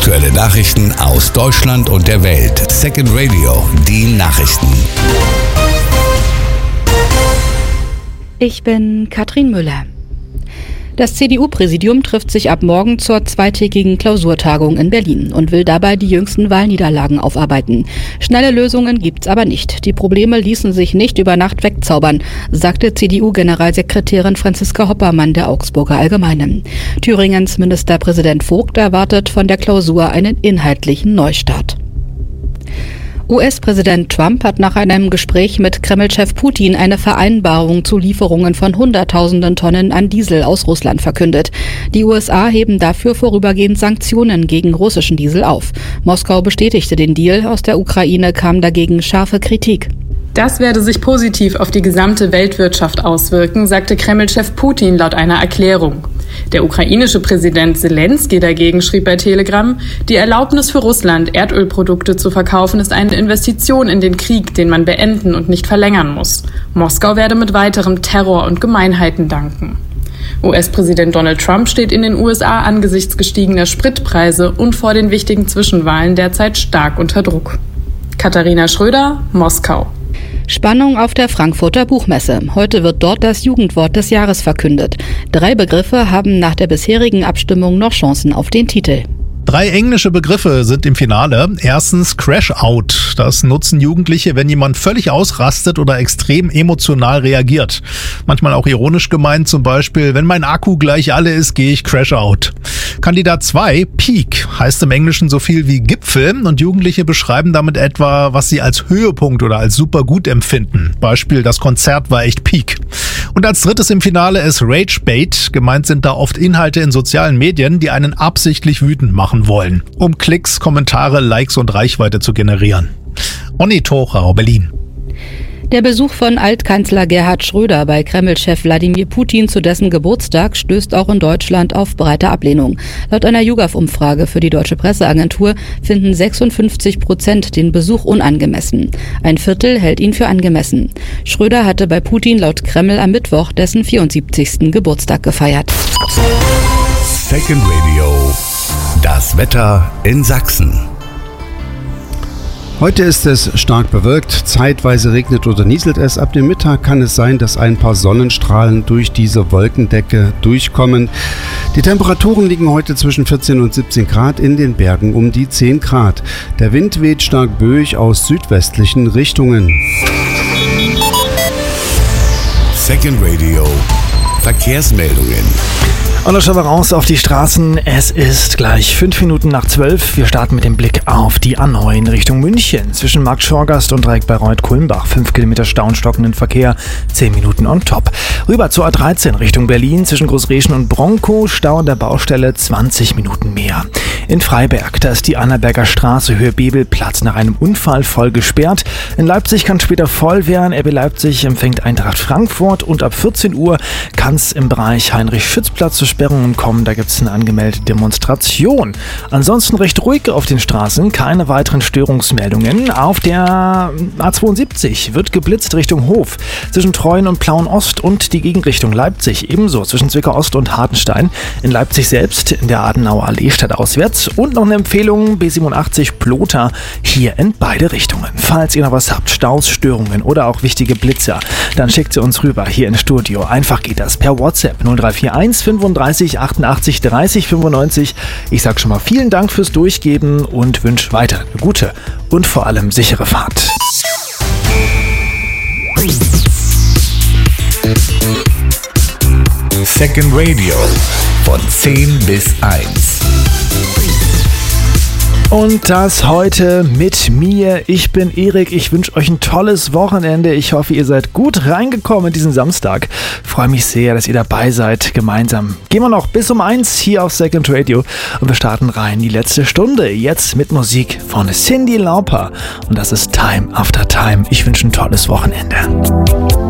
Aktuelle Nachrichten aus Deutschland und der Welt. Second Radio, die Nachrichten. Ich bin Katrin Müller. Das CDU-Präsidium trifft sich ab morgen zur zweitägigen Klausurtagung in Berlin und will dabei die jüngsten Wahlniederlagen aufarbeiten. Schnelle Lösungen gibt's aber nicht. Die Probleme ließen sich nicht über Nacht wegzaubern, sagte CDU-Generalsekretärin Franziska Hoppermann der Augsburger Allgemeinen. Thüringens Ministerpräsident Vogt erwartet von der Klausur einen inhaltlichen Neustart. US-Präsident Trump hat nach einem Gespräch mit Kreml-Chef Putin eine Vereinbarung zu Lieferungen von Hunderttausenden Tonnen an Diesel aus Russland verkündet. Die USA heben dafür vorübergehend Sanktionen gegen russischen Diesel auf. Moskau bestätigte den Deal, aus der Ukraine kam dagegen scharfe Kritik. Das werde sich positiv auf die gesamte Weltwirtschaft auswirken, sagte Kreml-Chef Putin laut einer Erklärung. Der ukrainische Präsident Selenskyj dagegen schrieb bei Telegram, die Erlaubnis für Russland, Erdölprodukte zu verkaufen, ist eine Investition in den Krieg, den man beenden und nicht verlängern muss. Moskau werde mit weiterem Terror und Gemeinheiten danken. US-Präsident Donald Trump steht in den USA angesichts gestiegener Spritpreise und vor den wichtigen Zwischenwahlen derzeit stark unter Druck. Katharina Schröder, Moskau. Spannung auf der Frankfurter Buchmesse. Heute wird dort das Jugendwort des Jahres verkündet. 3 Begriffe haben nach der bisherigen Abstimmung noch Chancen auf den Titel. 3 englische Begriffe sind im Finale. Erstens Crash-Out. Das nutzen Jugendliche, wenn jemand völlig ausrastet oder extrem emotional reagiert. Manchmal auch ironisch gemeint, zum Beispiel, wenn mein Akku gleich alle ist, gehe ich Crash-Out. Kandidat 2, Peak, heißt im Englischen so viel wie Gipfel und Jugendliche beschreiben damit etwa, was sie als Höhepunkt oder als super gut empfinden. Beispiel, das Konzert war echt Peak. Und als drittes im Finale ist Rage-Bait. Gemeint sind da oft Inhalte in sozialen Medien, die einen absichtlich wütend machen wollen, um Klicks, Kommentare, Likes und Reichweite zu generieren. Onni Torau, Berlin. Der Besuch von Altkanzler Gerhard Schröder bei Kreml-Chef Wladimir Putin zu dessen Geburtstag stößt auch in Deutschland auf breite Ablehnung. Laut einer YouGov-Umfrage für die Deutsche Presseagentur finden 56% den Besuch unangemessen. Ein Viertel hält ihn für angemessen. Schröder hatte bei Putin laut Kreml am Mittwoch dessen 74. Geburtstag gefeiert. Second Radio, das Wetter in Sachsen. Heute ist es stark bewölkt, zeitweise regnet oder nieselt es. Ab dem Mittag kann es sein, dass ein paar Sonnenstrahlen durch diese Wolkendecke durchkommen. Die Temperaturen liegen heute zwischen 14 und 17 Grad, in den Bergen um die 10 Grad. Der Wind weht stark böig aus südwestlichen Richtungen. Second Radio, Verkehrsmeldungen. Und dann schauen wir raus auf die Straßen. Es ist gleich 5 Minuten nach 12. Wir starten mit dem Blick auf die A9 Richtung München. Zwischen Markt Schorgast und Dreieck Bayreuth-Kulmbach. 5 Kilometer Stau und stockenden Verkehr. 10 Minuten on top. Rüber zur A13 Richtung Berlin. Zwischen Großreschen und Bronkow. Stau an der Baustelle 20 Minuten mehr. In Freiberg, da ist die Annaberger Straße Höhe Bebelplatz nach einem Unfall voll gesperrt. In Leipzig kann später voll werden. RB Leipzig empfängt Eintracht Frankfurt. Und ab 14 Uhr kann es im Bereich Heinrich-Schütz-Platz zu Sperrungen kommen. Da gibt es eine angemeldete Demonstration. Ansonsten recht ruhig auf den Straßen. Keine weiteren Störungsmeldungen. Auf der A72 wird geblitzt Richtung Hof. Zwischen Treuen und Plauen Ost und die Gegenrichtung Leipzig. Ebenso zwischen Zwickau Ost und Hartenstein. In Leipzig selbst in der Adenauer Allee stadtauswärts. Und noch eine Empfehlung, B87 Plotha hier in beide Richtungen. Falls ihr noch was habt, Staus, Störungen oder auch wichtige Blitzer, dann schickt sie uns rüber hier ins Studio. Einfach geht das per WhatsApp 0341 35 88 30 95. Ich sag schon mal vielen Dank fürs Durchgeben und wünsche weiter eine gute und vor allem sichere Fahrt. Second Radio von 10 bis 1. Und das heute mit mir. Ich bin Erik. Ich wünsche euch ein tolles Wochenende. Ich hoffe, ihr seid gut reingekommen in diesen Samstag. Freue mich sehr, dass ihr dabei seid. Gemeinsam gehen wir noch bis um 1 hier auf Second Radio. Und wir starten rein die letzte Stunde. Jetzt mit Musik von Cyndi Lauper. Und das ist Time After Time. Ich wünsche ein tolles Wochenende.